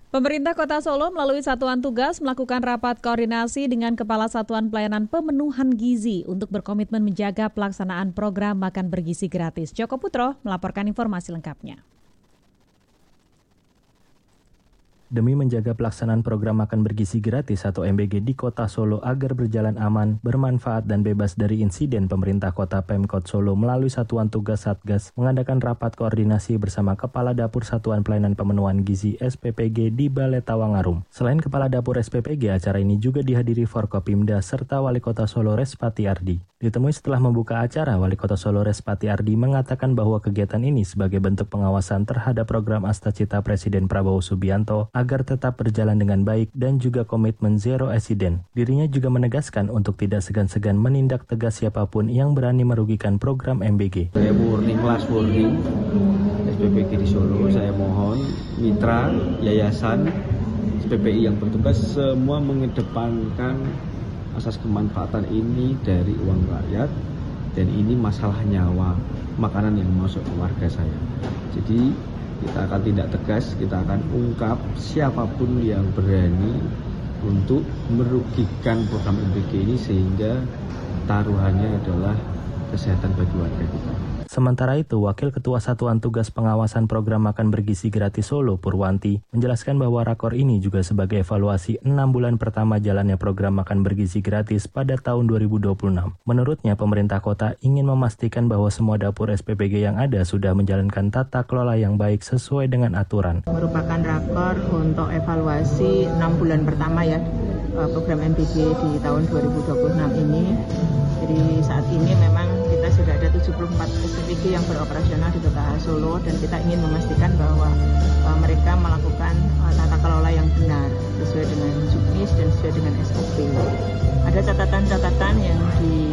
Pemerintah Kota Solo melalui Satuan Tugas melakukan rapat koordinasi dengan Kepala Satuan Pelayanan Pemenuhan Gizi untuk berkomitmen menjaga pelaksanaan program makan bergizi gratis. Joko Putro melaporkan informasi lengkapnya. Demi menjaga pelaksanaan program makan bergizi gratis atau MBG di Kota Solo agar berjalan aman, bermanfaat dan bebas dari insiden, pemerintah Kota Pemkot Solo melalui Satuan Tugas Satgas mengadakan rapat koordinasi bersama Kepala Dapur Satuan Pelayanan Pemenuhan Gizi SPPG di Balai Tawangarum. Selain Kepala Dapur SPPG, acara ini juga dihadiri Forkopimda serta Wali Kota Solo Respati Ardi. Ditemui setelah membuka acara, Wali Kota Solo Respati Ardi mengatakan bahwa kegiatan ini sebagai bentuk pengawasan terhadap program Astacita Presiden Prabowo Subianto agar tetap berjalan dengan baik dan juga komitmen zero accident. Dirinya juga menegaskan untuk tidak segan-segan menindak tegas siapapun yang berani merugikan program MBG. Saya warning, kelas warning SPPG di Solo, saya mohon mitra, yayasan, SPPI yang bertugas semua mengedepankan asas kemanfaatan ini dari uang rakyat, dan ini masalah nyawa, makanan yang masuk ke warga saya. Jadi kita akan tindak tegas, kita akan ungkap siapapun yang berani untuk merugikan program MBG ini sehingga taruhannya adalah kesehatan bagi warga kita. Sementara itu, Wakil Ketua Satuan Tugas Pengawasan Program Makan Bergizi Gratis Solo, Purwanti, menjelaskan bahwa rakor ini juga sebagai evaluasi 6 bulan pertama jalannya program makan bergizi gratis pada tahun 2026. Menurutnya, pemerintah kota ingin memastikan bahwa semua dapur SPPG yang ada sudah menjalankan tata kelola yang baik sesuai dengan aturan. Merupakan rakor untuk evaluasi 6 bulan pertama ya program MBG di tahun 2026 ini. Jadi saat ini memang kita sudah ada 74 SPPG yang beroperasional di Kota Solo dan kita ingin memastikan bahwa mereka melakukan tata kelola yang benar sesuai dengan juknis dan sesuai dengan SOP. Ada catatan-catatan yang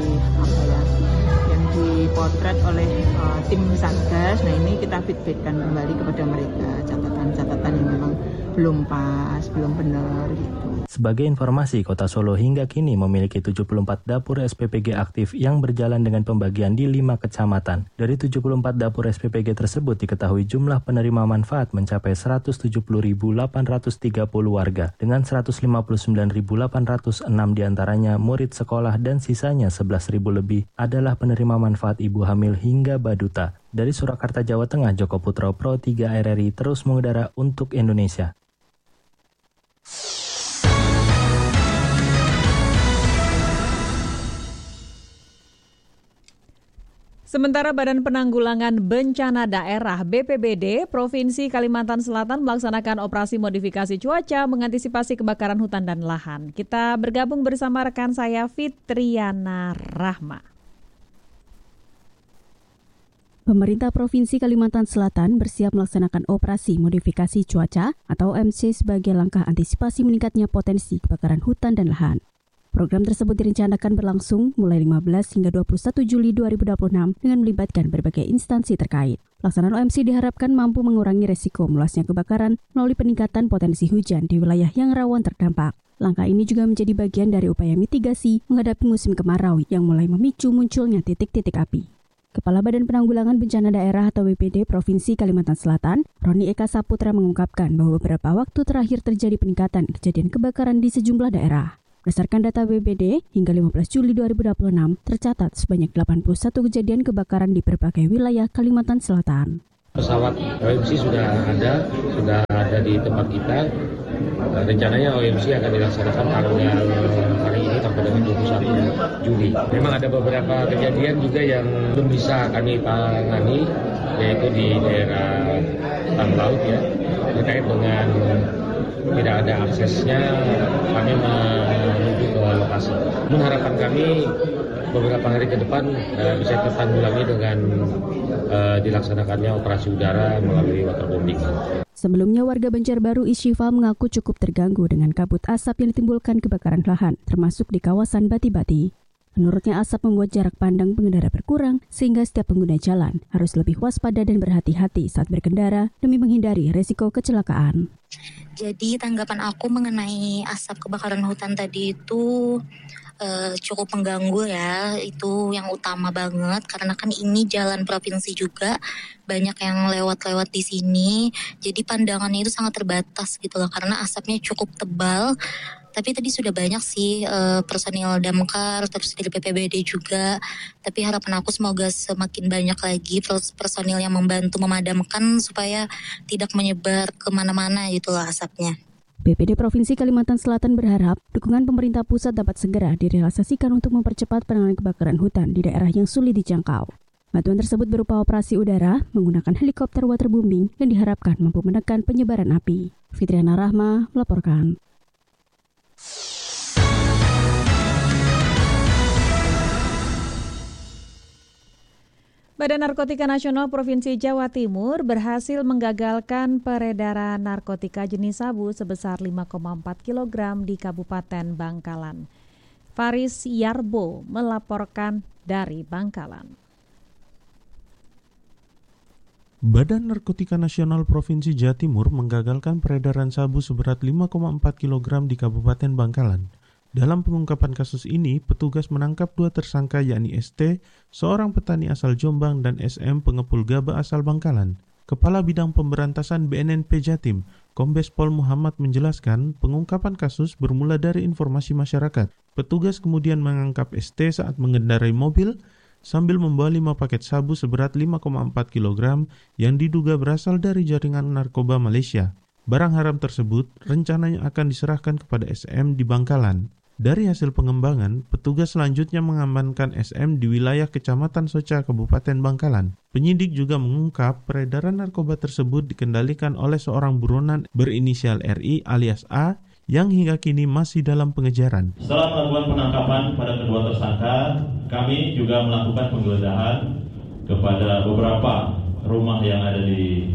dipotret oleh tim Satgas. Nah, ini kita feedbackkan kembali kepada mereka catatan-catatan yang memang belum pas, belum benar gitu. Sebagai informasi, Kota Solo hingga kini memiliki 74 dapur SPPG aktif yang berjalan dengan pembagian di 5 kecamatan. Dari 74 dapur SPPG tersebut diketahui jumlah penerima manfaat mencapai 170.830 warga, dengan 159.806 diantaranya murid sekolah dan sisanya 11.000 lebih adalah penerima manfaat ibu hamil hingga baduta. Dari Surakarta, Jawa Tengah, Joko Putro, Pro 3 RRI terus mengudara untuk Indonesia. Sementara Badan Penanggulangan Bencana Daerah BPBD Provinsi Kalimantan Selatan melaksanakan operasi modifikasi cuaca mengantisipasi kebakaran hutan dan lahan. Kita bergabung bersama rekan saya Fitriana Rahma. Pemerintah Provinsi Kalimantan Selatan bersiap melaksanakan operasi modifikasi cuaca atau OMC sebagai langkah antisipasi meningkatnya potensi kebakaran hutan dan lahan. Program tersebut direncanakan berlangsung mulai 15 hingga 21 Juli 2026 dengan melibatkan berbagai instansi terkait. Pelaksanaan OMC diharapkan mampu mengurangi resiko meluasnya kebakaran melalui peningkatan potensi hujan di wilayah yang rawan terdampak. Langkah ini juga menjadi bagian dari upaya mitigasi menghadapi musim kemarau yang mulai memicu munculnya titik-titik api. Kepala Badan Penanggulangan Bencana Daerah atau BPD Provinsi Kalimantan Selatan, Roni Eka Saputra mengungkapkan bahwa beberapa waktu terakhir terjadi peningkatan kejadian kebakaran di sejumlah daerah. Berdasarkan data BPD, hingga 15 Juli 2026 tercatat sebanyak 81 kejadian kebakaran di berbagai wilayah Kalimantan Selatan. Pesawat OMC sudah ada di tempat kita. Rencananya OMC akan dilaksanakan tanggal hari ini sampai dengan 21 Juli. Memang ada beberapa kejadian juga yang belum bisa kami tangani, yaitu di daerah laut ya, terkait dengan tidak ada aksesnya, kami menuju ke lokasi. Harapan kami beberapa hari ke depan bisa tertanggulangi dengan dilaksanakannya operasi udara melalui waterbombing. Sebelumnya, warga Banjarbaru Isyifa mengaku cukup terganggu dengan kabut asap yang ditimbulkan kebakaran lahan, termasuk di kawasan Bati-Bati. Menurutnya asap membuat jarak pandang pengendara berkurang sehingga setiap pengguna jalan harus lebih waspada dan berhati-hati saat berkendara demi menghindari resiko kecelakaan. Jadi tanggapan aku mengenai asap kebakaran hutan tadi itu cukup mengganggu ya, itu yang utama banget karena kan ini jalan provinsi juga, banyak yang lewat-lewat di sini, jadi pandangannya itu sangat terbatas gitu loh karena asapnya cukup tebal. Tapi tadi sudah banyak sih personil damkar, terus dari BPBD juga. Tapi harapan aku semoga semakin banyak lagi personil yang membantu memadamkan supaya tidak menyebar kemana-mana gitu loh asapnya. BPD Provinsi Kalimantan Selatan berharap dukungan pemerintah pusat dapat segera direalisasikan untuk mempercepat penanganan kebakaran hutan di daerah yang sulit dijangkau. Bantuan tersebut berupa operasi udara menggunakan helikopter waterbombing dan diharapkan mampu menekan penyebaran api. Fitriana Rahma melaporkan. Badan Narkotika Nasional Provinsi Jawa Timur berhasil menggagalkan peredaran narkotika jenis sabu sebesar 5,4 kg di Kabupaten Bangkalan. Faris Yarbo melaporkan dari Bangkalan. Badan Narkotika Nasional Provinsi Jawa Timur menggagalkan peredaran sabu seberat 5,4 kg di Kabupaten Bangkalan. Dalam pengungkapan kasus ini, petugas menangkap 2 tersangka yakni ST, seorang petani asal Jombang, dan SM, pengepul gaba asal Bangkalan. Kepala Bidang Pemberantasan BNNP Jatim, Kombes Pol Muhammad menjelaskan pengungkapan kasus bermula dari informasi masyarakat. Petugas kemudian menangkap ST saat mengendarai mobil sambil membawa 5 paket sabu seberat 5,4 kg yang diduga berasal dari jaringan narkoba Malaysia. Barang haram tersebut rencananya akan diserahkan kepada SM di Bangkalan. Dari hasil pengembangan, petugas selanjutnya mengamankan SM di wilayah Kecamatan Soca, Kabupaten Bangkalan. Penyidik juga mengungkap peredaran narkoba tersebut dikendalikan oleh seorang buronan berinisial RI alias A yang hingga kini masih dalam pengejaran. Setelah melakukan penangkapan pada kedua tersangka, kami juga melakukan penggeledahan kepada beberapa rumah yang ada di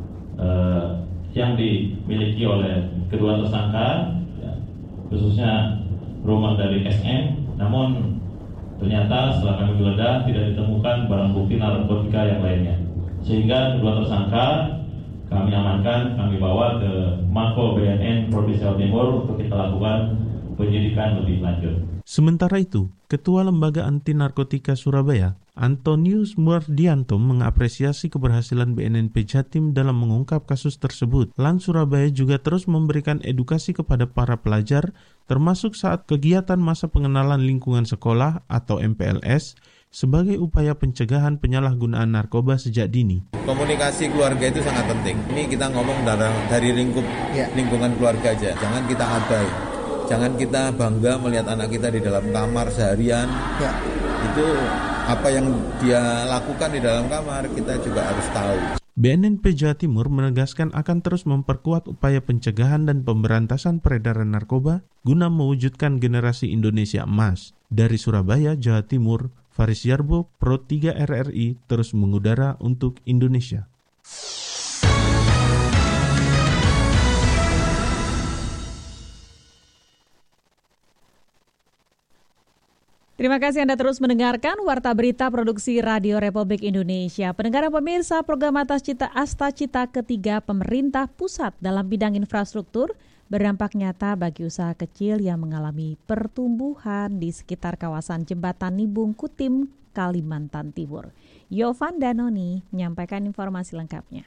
yang dimiliki oleh kedua tersangka, ya, khususnya rumah dari SM. Namun ternyata setelah kami geledah tidak ditemukan barang bukti narkotika yang lainnya, sehingga kedua tersangka kami amankan, kami bawa ke Mako BNN Provinsi Jawa Timur untuk kita lakukan penyidikan lebih lanjut. Sementara itu, Ketua Lembaga Anti Narkotika Surabaya, Antonius Murdianto, mengapresiasi keberhasilan BNNP Jatim dalam mengungkap kasus tersebut. LAN Surabaya juga terus memberikan edukasi kepada para pelajar, termasuk saat kegiatan masa pengenalan lingkungan sekolah atau MPLS, sebagai upaya pencegahan penyalahgunaan narkoba sejak dini. Komunikasi keluarga itu sangat penting. Ini kita ngomong dari lingkungan keluarga aja, jangan kita abai. Jangan kita bangga melihat anak kita di dalam kamar seharian. Ya. Itu apa yang dia lakukan di dalam kamar, kita juga harus tahu. BNNP Jawa Timur menegaskan akan terus memperkuat upaya pencegahan dan pemberantasan peredaran narkoba guna mewujudkan generasi Indonesia emas. Dari Surabaya, Jawa Timur, Faris Yarbo, Pro 3 RRI terus mengudara untuk Indonesia. Terima kasih Anda terus mendengarkan Warta Berita Produksi Radio Republik Indonesia. Pendengar dan pemirsa, program Asta Cita ketiga pemerintah pusat dalam bidang infrastruktur berdampak nyata bagi usaha kecil yang mengalami pertumbuhan di sekitar kawasan Jembatan Nibung Kutim, Kalimantan Timur. Yovan Danoni menyampaikan informasi lengkapnya.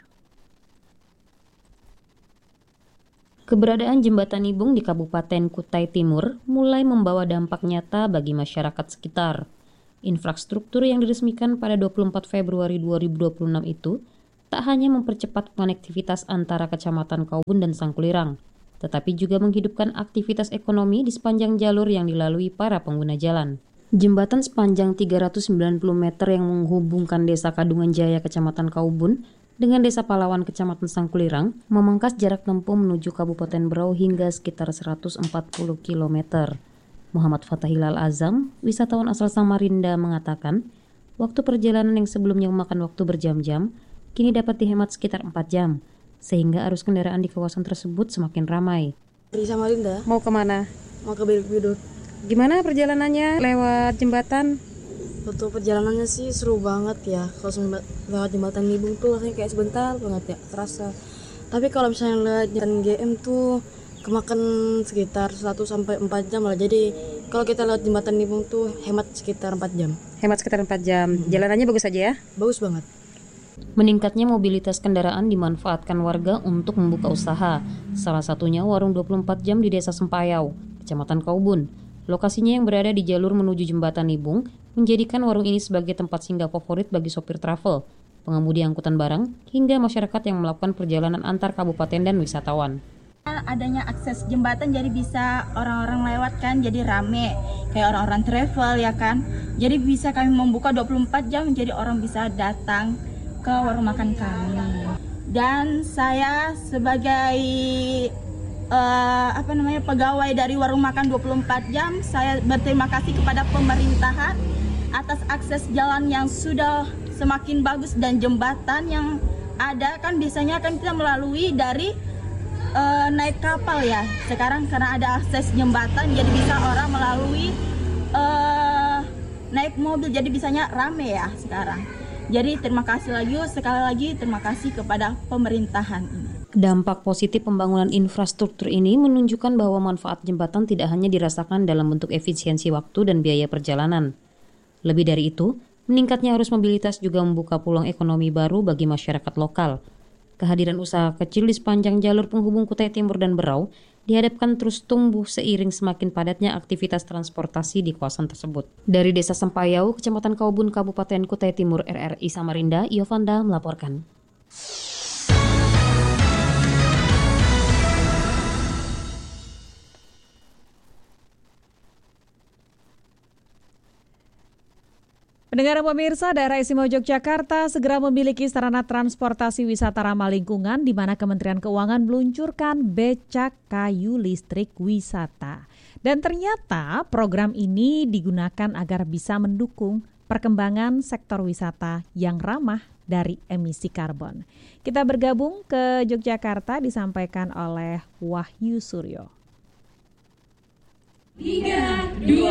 Keberadaan Jembatan Nibung di Kabupaten Kutai Timur mulai membawa dampak nyata bagi masyarakat sekitar. Infrastruktur yang diresmikan pada 24 Februari 2026 itu tak hanya mempercepat konektivitas antara Kecamatan Kaubun dan Sangkulirang, tetapi juga menghidupkan aktivitas ekonomi di sepanjang jalur yang dilalui para pengguna jalan. Jembatan sepanjang 390 meter yang menghubungkan Desa Kadungan Jaya Kecamatan Kaubun dengan Desa Palawan Kecamatan Sangkulirang memangkas jarak tempuh menuju Kabupaten Berau hingga sekitar 140 km. Muhammad Fatahilal Azam, wisatawan asal Samarinda, mengatakan waktu perjalanan yang sebelumnya memakan waktu berjam-jam kini dapat dihemat sekitar 4 jam, sehingga arus kendaraan di kawasan tersebut semakin ramai. Dari Samarinda. Mau kemana? Mau ke Bilik Biduk. Gimana perjalanannya lewat jembatan? Untuk perjalanannya sih seru banget ya. Kalau lewat jembatan Nibung tuh rasanya kayak sebentar banget ya, terasa. Tapi kalau misalnya lewat jembatan GM tuh kemakan sekitar 1-4 jam lah. Jadi kalau kita lewat jembatan Nibung tuh hemat sekitar 4 jam. Hemat sekitar 4 jam. Jalanannya bagus aja ya? Bagus banget. Meningkatnya mobilitas kendaraan dimanfaatkan warga untuk membuka usaha. Salah satunya warung 24 jam di Desa Sempayau, Kecamatan Kaubun. Lokasinya yang berada di jalur menuju jembatan Nibung menjadikan warung ini sebagai tempat singgah favorit bagi sopir travel, pengemudi angkutan barang, hingga masyarakat yang melakukan perjalanan antar kabupaten dan wisatawan. Adanya akses jembatan jadi bisa orang-orang lewat kan, jadi rame kayak orang-orang travel ya kan. Jadi bisa kami membuka 24 jam jadi orang bisa datang ke warung makan kami. Dan saya sebagai pegawai dari warung makan 24 jam, saya berterima kasih kepada pemerintahan atas akses jalan yang sudah semakin bagus dan jembatan yang ada kan biasanya kan kita melalui dari naik kapal ya. Sekarang karena ada akses jembatan jadi bisa orang melalui naik mobil jadi bisanya rame ya sekarang. Jadi terima kasih sekali lagi terima kasih kepada pemerintahan ini. Dampak positif pembangunan infrastruktur ini menunjukkan bahwa manfaat jembatan tidak hanya dirasakan dalam bentuk efisiensi waktu dan biaya perjalanan. Lebih dari itu, meningkatnya arus mobilitas juga membuka peluang ekonomi baru bagi masyarakat lokal. Kehadiran usaha kecil di sepanjang jalur penghubung Kutai Timur dan Berau dihadapkan terus tumbuh seiring semakin padatnya aktivitas transportasi di kawasan tersebut. Dari Desa Sempayau, Kecamatan Kaubun, Kabupaten Kutai Timur, RRI Samarinda, Yovanda melaporkan. Pendengar pemirsa, daerah istimewa Yogyakarta segera memiliki sarana transportasi wisata ramah lingkungan di mana Kementerian Keuangan meluncurkan becak kayu listrik wisata. Dan ternyata program ini digunakan agar bisa mendukung perkembangan sektor wisata yang ramah dari emisi karbon. Kita bergabung ke Yogyakarta disampaikan oleh Wahyu Suryo. 3, 2,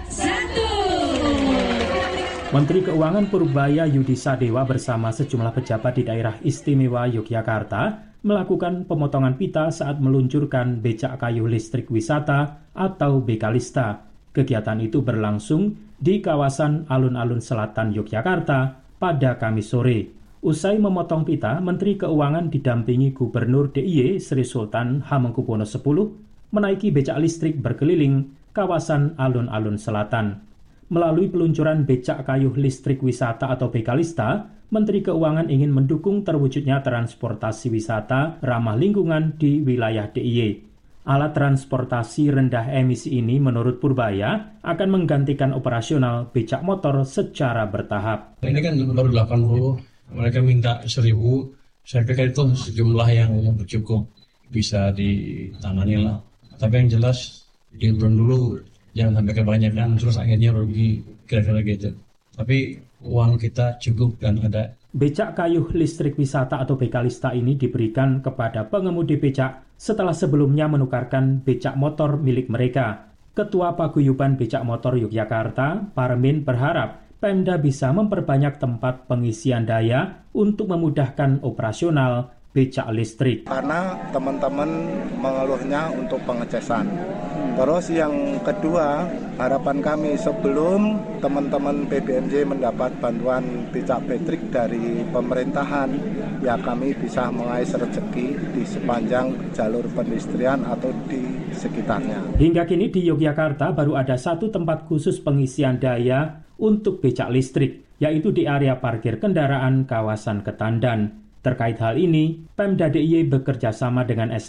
1. Menteri Keuangan Purbaya Yudi Sadewa bersama sejumlah pejabat di daerah istimewa Yogyakarta melakukan pemotongan pita saat meluncurkan becak kayu listrik wisata atau Bekalista. Kegiatan itu berlangsung di kawasan alun-alun selatan Yogyakarta pada Kamis sore. Usai memotong pita, Menteri Keuangan didampingi Gubernur DIY Sri Sultan Hamengkubuwono X menaiki becak listrik berkeliling kawasan alun-alun selatan. Melalui peluncuran becak kayu listrik wisata atau Bekalista, Menteri Keuangan ingin mendukung terwujudnya transportasi wisata ramah lingkungan di wilayah DIY. Alat transportasi rendah emisi ini menurut Purbaya akan menggantikan operasional becak motor secara bertahap. Ini kan baru 80, mereka minta 1.000, saya pikir itu sejumlah yang cukup bisa ditangani lah. Tapi yang jelas diurun dulu, jangan sampai kebanyakan terus akhirnya rugi, kira-kira gitu. Tapi uang kita cukup dan ada. Becak kayu listrik wisata atau Bekalista ini diberikan kepada pengemudi becak setelah sebelumnya menukarkan becak motor milik mereka. Ketua Paguyuban Becak Motor Yogyakarta, Parmin, berharap Pemda bisa memperbanyak tempat pengisian daya untuk memudahkan operasional becak listrik. Karena teman-teman mengeluhnya untuk pengecesan. Terus yang kedua, harapan kami sebelum teman-teman BBMJ mendapat bantuan becak listrik dari pemerintahan, ya kami bisa mengais rezeki di sepanjang jalur pedestrian atau di sekitarnya. Hingga kini di Yogyakarta baru ada satu tempat khusus pengisian daya untuk becak listrik, yaitu di area parkir kendaraan kawasan Ketandan. Terkait hal ini, Pemda DIY bekerja sama dengan SH